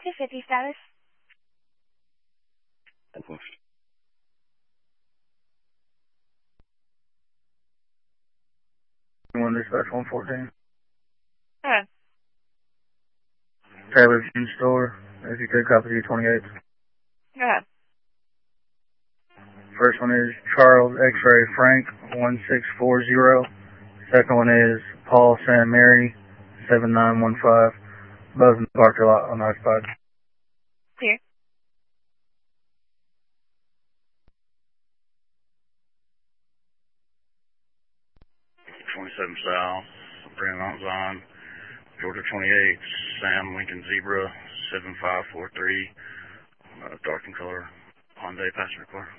250 status. One dispatch 114. Okay. Taylor Jean Store, if you could copy 28. Okay. First one is Charles X-Ray Frank 1640. Second one is Paul St. Mary 7915. Both in the parking lot unoccupied. Clear. South, Brandon Mount Zion, Georgia 28, Sam Lincoln Zebra 7543, dark in color, Hyundai passenger car.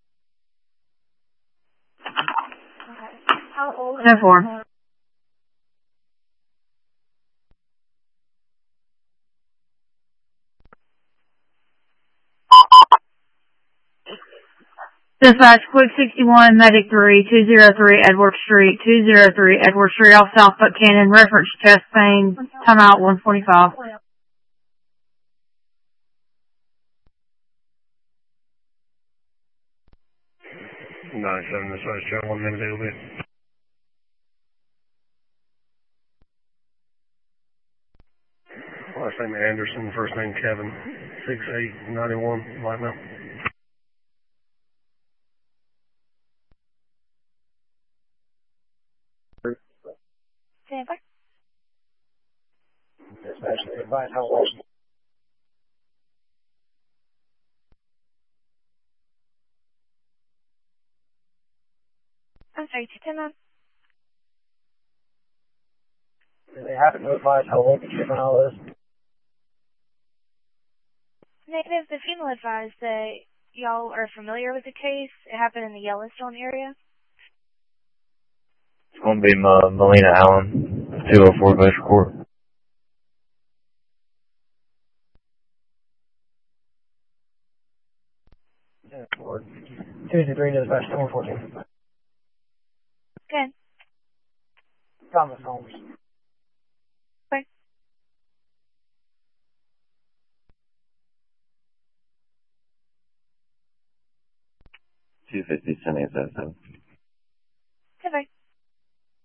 Okay. How old? 10-4. Dispatch, Quick 61, Medic 3, 203 Edward Street, 203 Edward Street off South Buchanan, reference chest pain, timeout 145. 97, this is Joe, 1 minute AOB. Last name Anderson, first name Kevin, 6891, light mount. Stand by. Dispatch, advise how long. I'm sorry, 210 on. Do they happen to advise how long the juvenile is? Negative, the female advised that y'all are familiar with the case. It happened in the Yellowstone area. It's going to be Melina Allen, 204 Glacier Court. Yeah, 223 dispatch 414. Good. Thomas Holmes. Okay. 250, 7877.